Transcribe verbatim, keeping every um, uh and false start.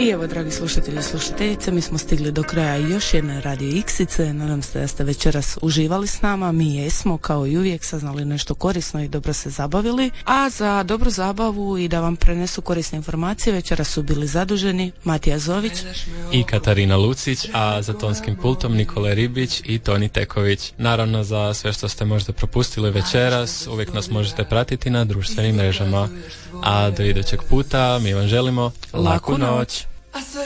I evo, dragi slušatelji i slušateljice, mi smo stigli do kraja još jedne Radio Iksice. Nadam se da ste večeras uživali s nama. Mi jesmo, kao i uvijek, saznali nešto korisno i dobro se zabavili. A za dobru zabavu i da vam prenesu korisne informacije večeras su bili zaduženi Matija Zović i Katarina Lucić, a za tonskim pultom Nikola Ribić i Toni Teković. Naravno, za sve što ste možda propustili večeras, uvijek nas možete pratiti na društvenim mrežama. A do idućeg puta mi vam želimo laku noć.